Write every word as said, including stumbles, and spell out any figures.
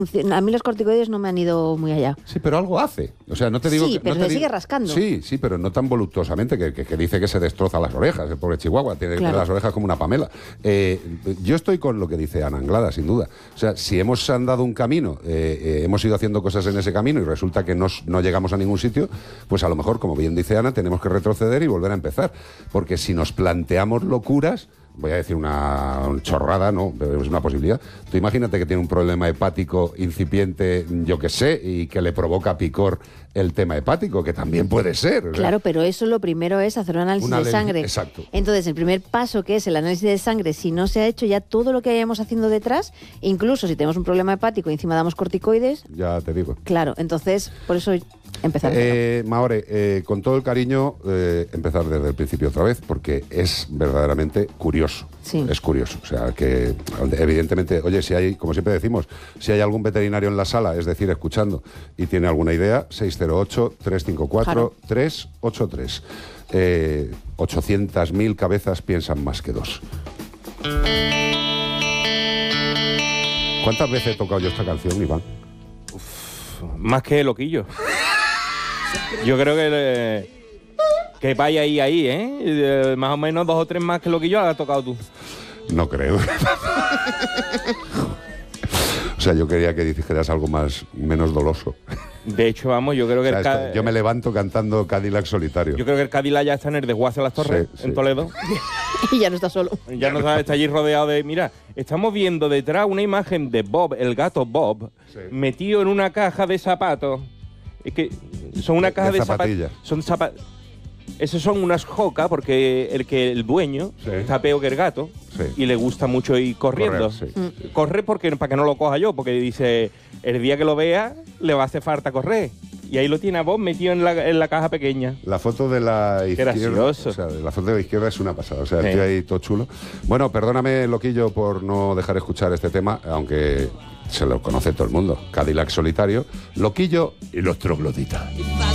A mí los corticoides no me han ido muy allá. Sí, pero algo hace. O sea, no te digo sí, que, pero no te se digo, sigue rascando. Sí, sí, pero no tan voluptuosamente, que, que, que dice que se destroza las orejas. El pobre Chihuahua tiene, claro. tiene las orejas como una pamela. Eh, yo estoy con lo que dice Ana Anglada, sin duda. O sea, si hemos andado un camino, eh, eh, hemos ido haciendo cosas en ese camino y resulta que no, no llegamos a ningún sitio, pues a lo mejor, como bien dice Ana, tenemos que retroceder y volver a empezar. Porque si nos planteamos locuras... Voy a decir una chorrada, no, pero es una posibilidad. Tú imagínate que tiene un problema hepático incipiente, yo qué sé, y que le provoca picor el tema hepático, que también puede ser. ¿verdad? Claro, pero eso lo primero es hacer un análisis Una de sangre. Exacto. Entonces, el primer paso, que es el análisis de sangre, si no se ha hecho ya todo lo que hayamos haciendo detrás, incluso si tenemos un problema hepático y encima damos corticoides... Ya te digo. Claro, entonces, por eso empezar. Eh, Maore, eh, con todo el cariño, eh, empezar desde el principio otra vez, porque es verdaderamente curioso. Sí. Es curioso. O sea, que evidentemente, oye, si hay, como siempre decimos, si hay algún veterinario en la sala, es decir, escuchando, y tiene alguna idea, seis cero ocho, tres cinco cuatro, tres ocho tres. Eh, ochocientas mil cabezas piensan más que dos. ¿Cuántas veces he tocado yo esta canción, Iván? Uf, más que Loquillo. Yo creo que... Le... Que vaya ahí, ahí, ¿eh? Más o menos dos o tres más que lo que yo has tocado tú. No creo. O sea, yo quería que dijeras algo más, menos doloso. De hecho, vamos, yo creo que... O sea, el ca... esto, yo me levanto cantando Cadillac Solitario. Yo creo que el Cadillac ya está en el desguace de las Torres, sí, en sí. Toledo. Y ya no está solo. Ya no está, está allí rodeado de... Mira, estamos viendo detrás una imagen de Bob, el gato Bob, sí. metido en una caja de zapatos. Es que son una de, caja de, de zapatillas. Zapatilla. Son zapatillas. Esos son unas jocas porque el que el dueño sí. está peor que el gato sí. y le gusta mucho ir corriendo. Correr, sí. mm. Corre porque para que no lo coja yo, porque dice, el día que lo vea le va a hacer falta correr. Y ahí lo tiene a vos metido en la, en la caja pequeña. La foto de la izquierda. Gracioso. O sea, la foto de la izquierda es una pasada. O sea, sí. el tío ahí todo chulo. Bueno, perdóname, Loquillo, por no dejar escuchar este tema, aunque se lo conoce todo el mundo. Cadillac Solitario, Loquillo y los trogloditas.